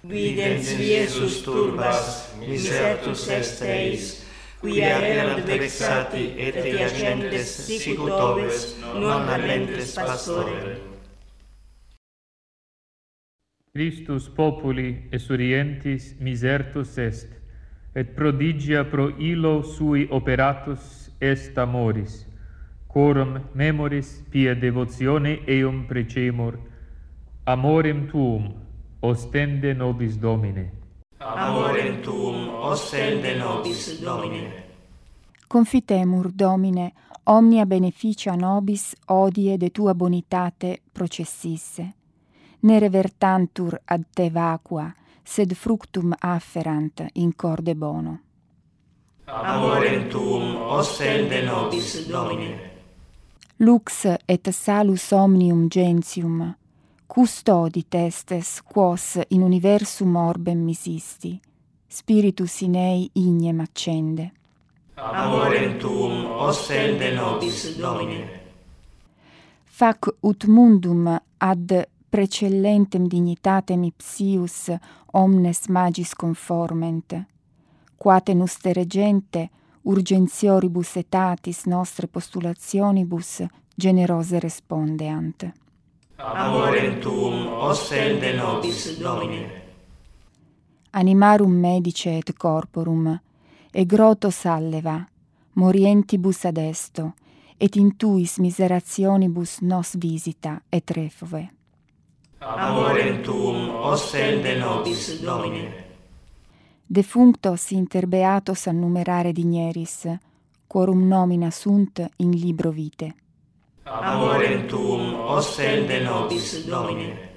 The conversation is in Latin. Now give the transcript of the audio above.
Videns Iesus turbas, misertus est eis, quia erant vexati et agentes sicut oves non habentes pastorem. Christus populi esurientis misertus est, et prodigia pro illo sui operatus est amoris, quorum memoris pia devotione eum precemur, amorem tuum ostende nobis Domine. Amorem tuum ostende nobis Domine. Confitemur, Domine, omnia beneficia nobis odie de tua bonitate processisse. Ne revertantur ad te vacua, sed fructum afferant in corde bono. Amorem tuum ostende nobis Domine. Lux et salus omnium gentium, custodi testes quos in universum orbem misisti, spiritus in ei ignem accende. Amorem tuum ostende nobis Domine. Fac ut mundum ad precellentem dignitatem ipsius omnes magis conforment, quate nuste regente urgentioribus etatis nostre postulationibus generose respondeant. Amorem tuum ostende nobis Domine. Animarum medice et corporum, e grotto salleva, morientibus adesto, et in tuis miserationibus nos visita et refove. Amorem tuum ostende nobis Domine. Defunctos inter beatos annumerare digneris, quorum nomina sunt in libro vitae. Amorem tuum ostende nobis Domine.